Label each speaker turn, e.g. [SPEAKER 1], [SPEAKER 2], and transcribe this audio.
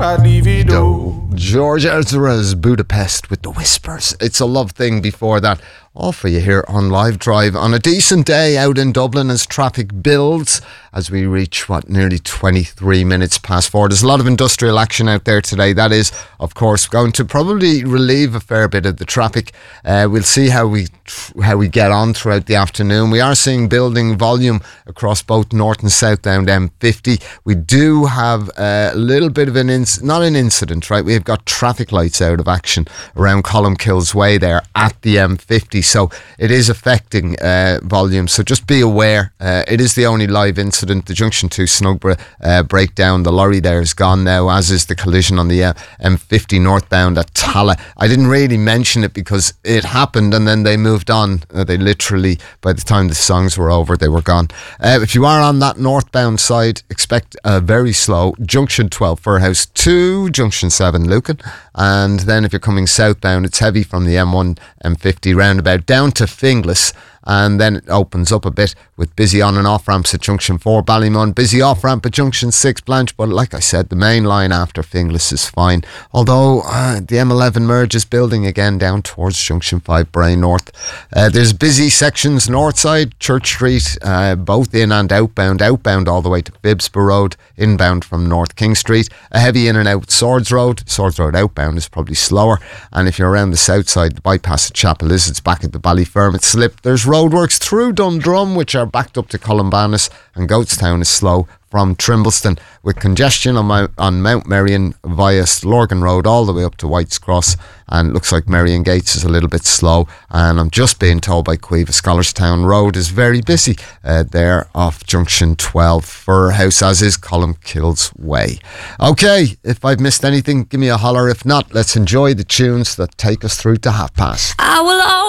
[SPEAKER 1] George Ezra's Budapest with the Whispers. It's a Love Thing before that. All for you here on Live Drive on a decent day out in Dublin as traffic builds as we reach, nearly 23 minutes past 4. There's a lot of industrial action out there today. That is, of course, going to probably relieve a fair bit of the traffic. We'll see how we get on throughout the afternoon. We are seeing building volume across both north and southbound M50. We do have a little bit of not an incident, right? We've got traffic lights out of action around Columkills Way there at the M50. So it is affecting volume. So just be aware. It is the only live incident. The Junction 2 Snugborough breakdown. The lorry there is gone now, as is the collision on the M50 northbound at Tala. I didn't really mention it because it happened and then they moved on. They literally, by the time the songs were over, they were gone. If you are on that northbound side, expect a very slow Junction 12 Furhouse to Junction 7 Lucan. And then if you're coming southbound, it's heavy from the M1, M50 roundabout down to Finglas. And then it opens up a bit with busy on and off ramps at Junction 4 Ballymun, busy off ramp at Junction 6 Blanche. But like I said, the main line after Finglas is fine. Although the M11 merge is building again down towards Junction 5 Bray North. There's busy sections north side, Church Street, both in and outbound all the way to Phibsborough Road, inbound from North King Street. A heavy in and out Swords Road outbound is probably slower. And if you're around the south side, the bypass at Chapel Lizards back at the Ballyfermot slip. There's roadworks through Dundrum, which are backed up to Columbanus, and Goatstown is slow from Trimbleston, with congestion on Mount Merrion via Lorgan Road all the way up to White's Cross, and it looks like Merrion Gates is a little bit slow. And I'm just being told by Cueva Scholarstown Road is very busy there off Junction 12 Furhouse, as is Columkills Way. Okay, if I've missed anything, give me a holler. If not, let's enjoy the tunes that take us through to past.
[SPEAKER 2] I will